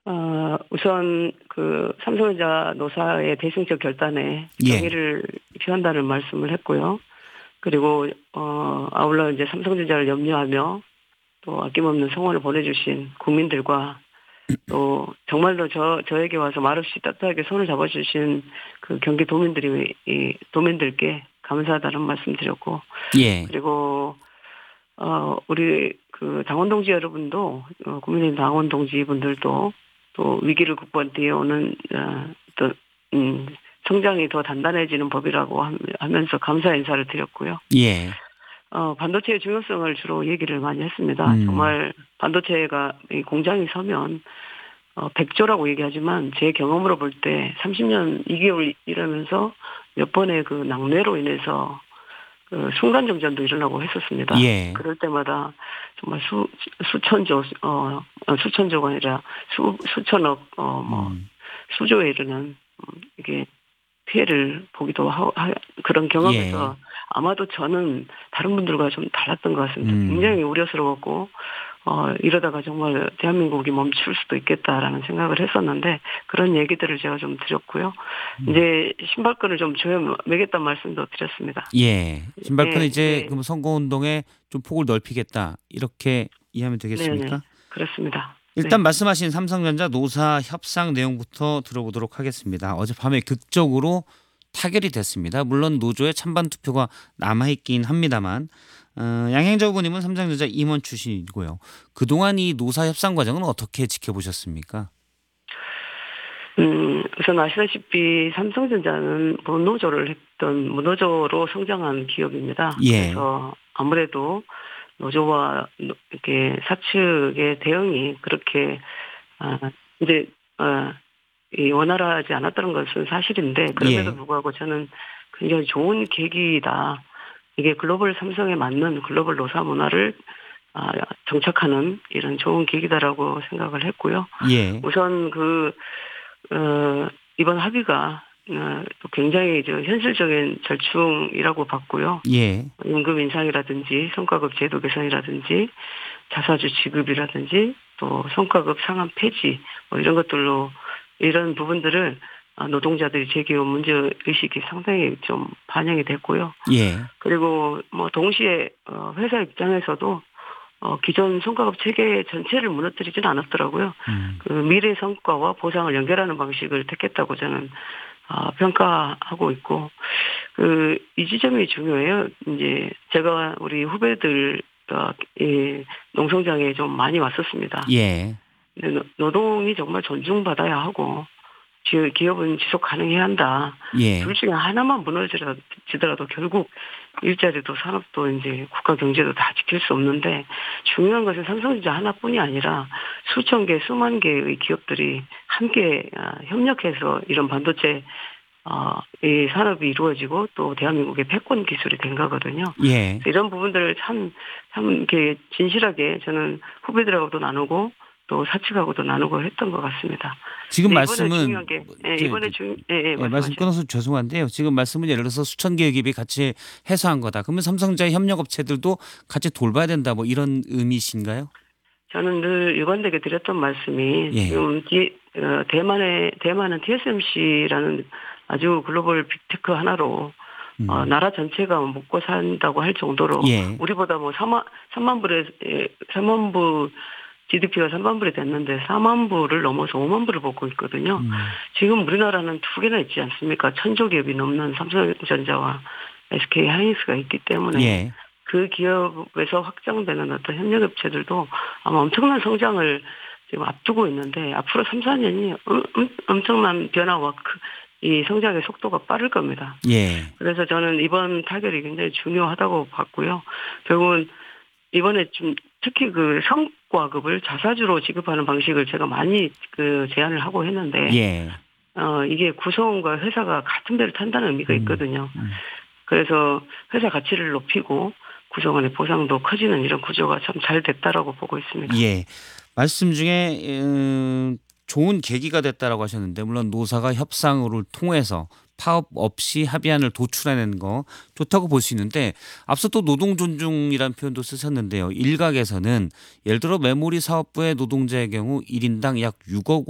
우선 그 삼성전자 노사의 대승적 결단에 예. 경의를 표한다는 말씀을 했고요. 그리고 아울러 이제 삼성전자를 염려하며 또 아낌없는 성원을 보내주신 국민들과 또 정말로 저에게 와서 말없이 따뜻하게 손을 잡아주신 그 경기 도민들께 감사하다는 말씀드렸고, 예. 그리고 우리 그 당원 동지 여러분도 국민의힘 당원 동지분들도 또 위기를 극복해 오는 또 성장이 더 단단해지는 법이라고 하면서 감사 인사를 드렸고요. 예. 반도체의 중요성을 주로 얘기를 많이 했습니다. 정말 반도체가 이 공장이 서면 100조라고 얘기하지만 제 경험으로 볼 때 30년 2개월 일하면서 몇 번의 그 낙뢰로 인해서 그 순간 정전도 일어나고 했었습니다. 예. 그럴 때마다 정말 수천조가 아니라 수천억 수조에 이르는 이게 피해를 보기도 하고 그런 경험에서 예. 아마도 저는 다른 분들과 좀 달랐던 것 같습니다. 음. 굉장히 우려스러웠고 이러다가 정말 대한민국이 멈출 수도 있겠다라는 생각을 했었는데 그런 얘기들을 제가 좀 드렸고요. 이제 신발끈을 좀 조여 매겠다는 말씀도 드렸습니다. 예. 신발끈은 네, 이제 네. 그럼 선거운동에 좀 폭을 넓히겠다 이렇게 이해하면 네네. 되겠습니까? 그렇습니다. 일단 네. 말씀하신 삼성전자 노사 협상 내용부터 들어보도록 하겠습니다. 어젯밤에 극적으로 타결이 됐습니다. 물론 노조의 찬반 투표가 남아있긴 합니다만 양행자 후보님은 삼성전자 임원 출신이고요. 그동안 이 노사 협상 과정은 어떻게 지켜보셨습니까? 우선 아시다시피 삼성전자는 무노조로 성장한 기업입니다. 예. 그래서 아무래도 노조와 이렇게 사측의 대응이 그렇게 이제 이 원활하지 않았다는 것은 사실인데 그럼에도 예. 불구하고 저는 굉장히 좋은 계기다. 이게 글로벌 삼성에 맞는 글로벌 노사 문화를 정착하는 이런 좋은 계기다라고 생각을 했고요. 예. 우선 이번 합의가 또 굉장히 현실적인 절충이라고 봤고요. 예. 임금 인상이라든지 성과급 제도 개선이라든지 자사주 지급이라든지 또 성과급 상한 폐지 이런 것들로 이런 부분들을 노동자들이 제기한 문제 의식이 상당히 좀 반영이 됐고요. 예. 그리고 동시에 회사 입장에서도 기존 성과급 체계 전체를 무너뜨리지는 않았더라고요. 그 미래 성과와 보상을 연결하는 방식을 택했다고 저는 평가하고 있고, 이 지점이 중요해요. 이제 제가 우리 후배들, 이 농성장에 좀 많이 왔었습니다. 예. 근데 노동이 정말 존중받아야 하고, 기업은 지속 가능해야 한다. 예. 둘 중에 하나만 무너지더라도 결국 일자리도 산업도 이제 국가 경제도 다 지킬 수 없는데 중요한 것은 삼성전자 하나뿐이 아니라 수천 개, 수만 개의 기업들이 함께 협력해서 이런 반도체 이 산업이 이루어지고 또 대한민국의 패권 기술이 된 거거든요. 예. 이런 부분들을 참 이렇게 진실하게 저는 후배들하고도 나누고 또 사측하고도 나누고 했던 것 같습니다. 지금 이번에 말씀은 중요한 게 말씀 끊어서 죄송한데요. 지금 말씀은 예를 들어서 수천 개의 기업이 같이 해소한 거다. 그러면 삼성전자 협력업체들도 같이 돌봐야 된다. 뭐 이런 의미신가요? 저는 늘 일관되게 드렸던 말씀이 예. 지금 대만은 TSMC라는 아주 글로벌 빅테크 하나로 나라 전체가 먹고 산다고 할 정도로 예. 우리보다 3만 불 GDP가 3만 불이 됐는데 4만 불을 넘어서 5만 불을 먹고 있거든요. 지금 우리나라는 두 개나 있지 않습니까? 천조 기업이 넘는 삼성전자와 SK 하이닉스가 있기 때문에 예. 그 기업에서 확장되는 어떤 협력업체들도 아마 엄청난 성장을 지금 앞두고 있는데 앞으로 3, 4년이 엄청난 변화와 이 성장의 속도가 빠를 겁니다. 예. 그래서 저는 이번 타결이 굉장히 중요하다고 봤고요. 결국은 이번에 좀 특히 그 성과급을 자사주로 지급하는 방식을 제가 많이 제안을 하고 했는데 예. 이게 구성원과 회사가 같은 배를 탄다는 의미가 있거든요. 그래서 회사 가치를 높이고 구성원의 보상도 커지는 이런 구조가 참 잘 됐다라고 보고 있습니다. 예. 말씀 중에 좋은 계기가 됐다라고 하셨는데 물론 노사가 협상을 통해서 파업 없이 합의안을 도출해낸 거 좋다고 볼 수 있는데 앞서 또 노동 존중이라는 표현도 쓰셨는데요. 일각에서는 예를 들어 메모리 사업부의 노동자의 경우 1인당 약 6억